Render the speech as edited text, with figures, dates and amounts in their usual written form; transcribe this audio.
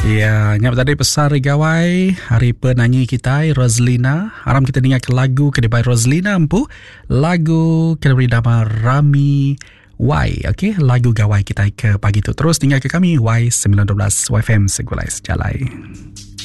Ya, nyap tadi besar gawai hari penyanyi kita Roslina. Aram kita dengar ke lagu kedai Roslina empu. Lagu kita beri nama Rami Y. Okey, lagu gawai kita ke pagi tu. Terus tinggal ke kami Y912 YFM Segulai Sejalai.